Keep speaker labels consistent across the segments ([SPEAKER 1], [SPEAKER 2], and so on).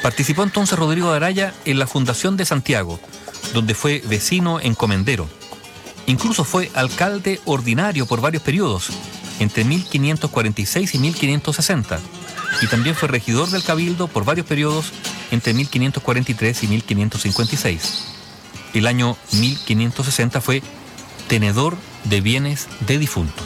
[SPEAKER 1] Participó entonces Rodrigo de Araya en la fundación de Santiago, donde fue vecino encomendero. Incluso fue alcalde ordinario por varios periodos, entre 1546 y 1560, y también fue regidor del Cabildo por varios periodos entre 1543 y 1556. El año 1560 fue tenedor de bienes de difuntos.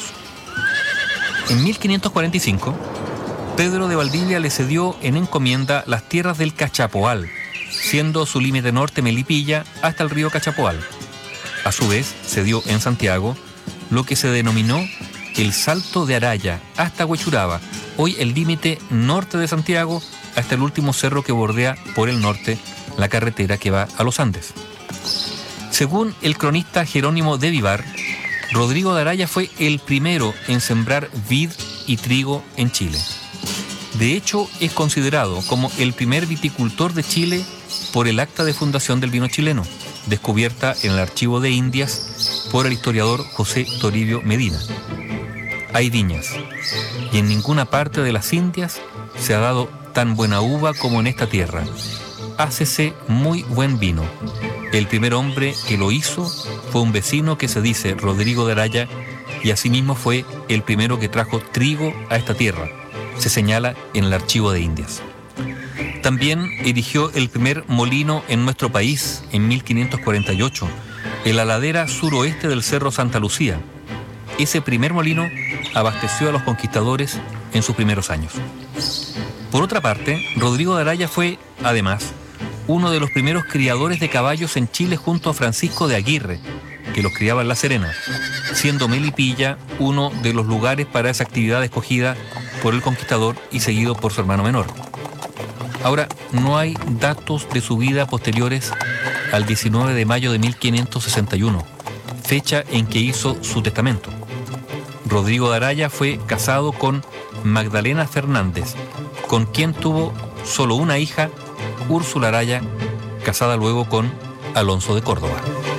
[SPEAKER 1] En 1545, Pedro de Valdivia le cedió en encomienda las tierras del Cachapoal, siendo su límite norte Melipilla hasta el río Cachapoal. A su vez, cedió en Santiago lo que se denominó el Salto de Araya hasta Huechuraba, hoy el límite norte de Santiago, hasta el último cerro que bordea por el norte la carretera que va a los Andes. Según el cronista Jerónimo de Vivar, Rodrigo de Araya fue el primero en sembrar vid y trigo en Chile. De hecho, es considerado como el primer viticultor de Chile por el acta de fundación del vino chileno, descubierta en el Archivo de Indias por el historiador José Toribio Medina. Hay viñas, y en ninguna parte de las Indias se ha dado tan buena uva como en esta tierra. Hácese muy buen vino. El primer hombre que lo hizo fue un vecino que se dice Rodrigo de Araya, y asimismo fue el primero que trajo trigo a esta tierra, se señala en el Archivo de Indias. También erigió el primer molino en nuestro país en 1548, en la ladera suroeste del Cerro Santa Lucía. Ese primer molino abasteció a los conquistadores en sus primeros años. Por otra parte, Rodrigo de Araya fue, además, uno de los primeros criadores de caballos en Chile junto a Francisco de Aguirre, que los criaba en La Serena, siendo Melipilla uno de los lugares para esa actividad escogida por el conquistador y seguido por su hermano menor. Ahora, no hay datos de su vida posteriores al 19 de mayo de 1561, fecha en que hizo su testamento. Rodrigo de Araya fue casado con Magdalena Fernández, con quien tuvo solo una hija, Úrsula Araya, casada luego con Alonso de Córdoba.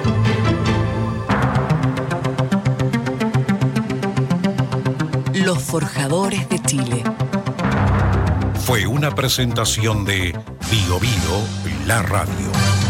[SPEAKER 2] Los Forjadores de Chile.
[SPEAKER 3] Fue una presentación de Bio Bio, la radio.